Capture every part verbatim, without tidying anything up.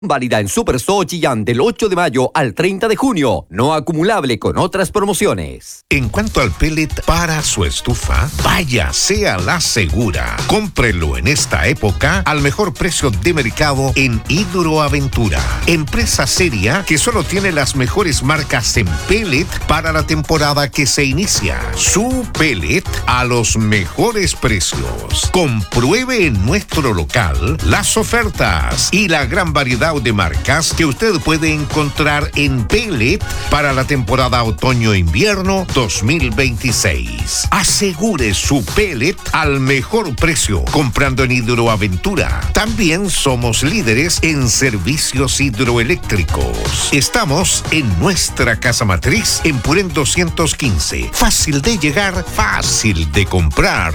Válida en Super Zoo Chillán del ocho de mayo al treinta de junio. No acumulable con otras promociones. En cuanto al pellet para su estufa, váyase a la segura. Cómprelo en esta época al mejor precio de mercado en Hidroaventura. Empresa seria que solo tiene las mejores marcas en pellet para la temporada que se inicia. Su pellet a los mejores precios. Compruebe en nuestro local las ofertas y la gran variedad de marcas que usted puede encontrar en pellet para la temporada otoño-invierno dos mil veintiséis. Asegure su pellet al mejor precio comprando en Hidroaventura. También somos líderes en servicios hidroeléctricos. Estamos en nuestra casa matriz en Purén doscientos quince. Fácil de llegar, fácil de comprar.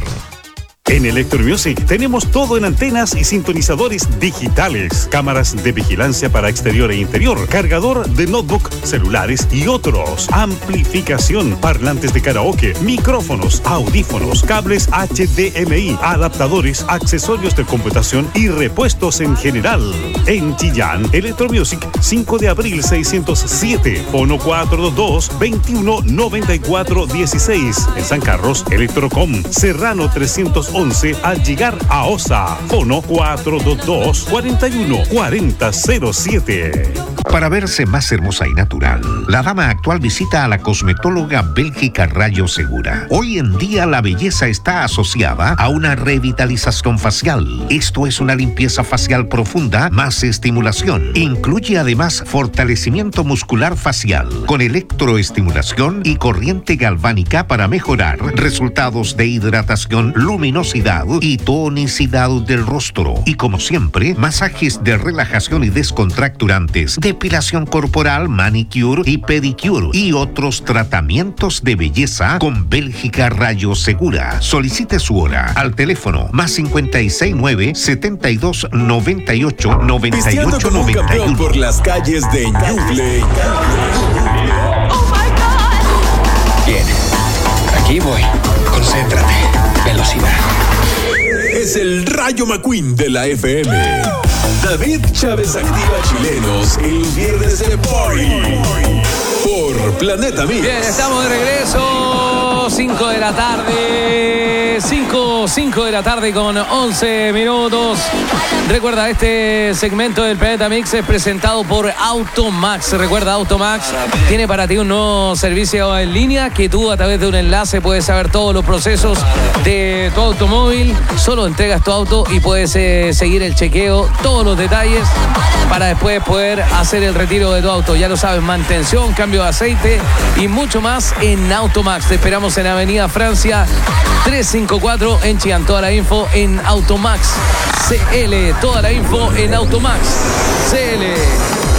En Electromusic tenemos todo en antenas y sintonizadores digitales, cámaras de vigilancia para exterior e interior, cargador de notebook, celulares y otros, amplificación, parlantes de karaoke, micrófonos, audífonos, cables H D M I, adaptadores, accesorios de computación y repuestos en general. En Chillán, Electromusic, cinco de abril seiscientos siete, fono cuatro dos dos, veintiuno noventa y cuatro dieciséis. En San Carlos, Electrocom, Serrano trescientos once al llegar a Osa, fono cuatro dos dos, cuarenta y uno cuarenta cero siete. Para verse más hermosa y natural, la dama actual visita a la cosmetóloga Bélgica Rayo Segura. Hoy en día la belleza está asociada a una revitalización facial. Esto es una limpieza facial profunda más estimulación. Incluye además fortalecimiento muscular facial con electroestimulación y corriente galvánica para mejorar resultados de hidratación, luminosidad y tonicidad del rostro. Y como siempre, masajes de relajación y descontracturantes, depilación corporal, manicure y pedicure y otros tratamientos de belleza con Bélgica Rayo Segura. Solicite su hora al teléfono más cincuenta y seis nueve, setenta y dos, noventa y ocho, noventa y ocho, noventa y uno. Por las calles de Ñuble. Bien, aquí voy. Concéntrate. Velocidad. Es el Rayo McQueen de la F M. David Chávez activa chilenos el viernes de Party por Planeta Mix. Bien, estamos de regreso. cinco de la tarde. cinco, cinco de la tarde con once minutos. Recuerda, este segmento del Planeta Mix es presentado por Automax. Recuerda, Automax tiene para ti un nuevo servicio en línea que tú a través de un enlace puedes saber todos los procesos de tu automóvil. Solo entregas tu auto y puedes eh, seguir el chequeo, todos los detalles para después poder hacer el retiro de tu auto. Ya lo sabes, mantención, cambio de aceite y mucho más en Automax. Te esperamos en Avenida Francia trescientos cincuenta y cuatro en Chillán. Toda la info en Automax C L. Toda la info en Automax C L.